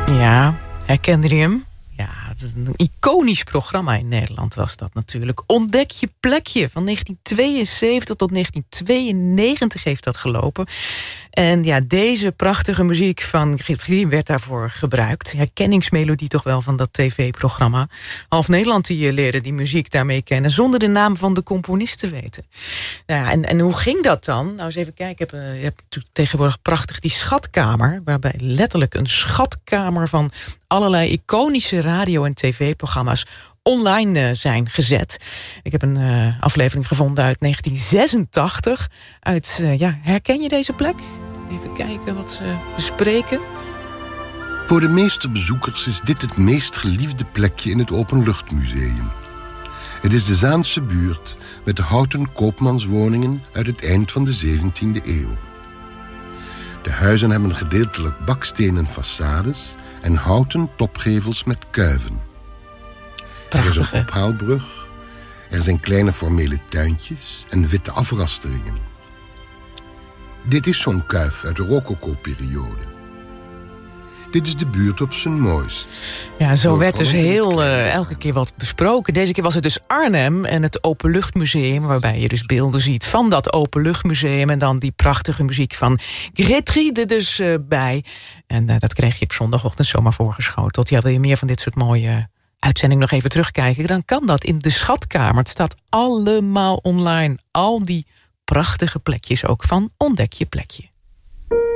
Ja, herkende je hem? Ja, het is een iconisch programma in Nederland was dat natuurlijk. Ontdek je plekje. Van 1972 tot 1992 heeft dat gelopen. En ja, deze prachtige muziek van Guitry werd daarvoor gebruikt. Herkenningsmelodie toch wel van dat tv-programma. Half Nederland die leerde die muziek daarmee kennen, zonder de naam van de componist te weten. Nou ja, en hoe ging dat dan? Nou, eens even kijken. Je hebt natuurlijk tegenwoordig prachtig die schatkamer, waarbij letterlijk een schatkamer van allerlei iconische radio- en tv-programma's online zijn gezet. Ik heb een aflevering gevonden uit 1986. Herken je deze plek? Even kijken wat ze bespreken. Voor de meeste bezoekers is dit het meest geliefde plekje in het Openluchtmuseum. Het is de Zaanse buurt met de houten koopmanswoningen uit het eind van de 17e eeuw. De huizen hebben gedeeltelijk bakstenen façades en houten topgevels met kuiven. Prachtig, er is een ophaalbrug, er zijn kleine formele tuintjes en witte afrasteringen. Dit is zo'n kuif uit de rococo-periode. Dit is de buurt op zijn mooist. Ja, zo werd dus elke keer wat besproken. Deze keer was het dus Arnhem en het Openluchtmuseum, waarbij je dus beelden ziet van dat Openluchtmuseum en dan die prachtige muziek van Guitry er dus bij. En dat kreeg je op zondagochtend zomaar voorgeschoteld. Ja, wil je meer van dit soort mooie uitzendingen nog even terugkijken, dan kan dat in de Schatkamer. Het staat allemaal online. Al die prachtige plekjes ook van Ontdek je plekje.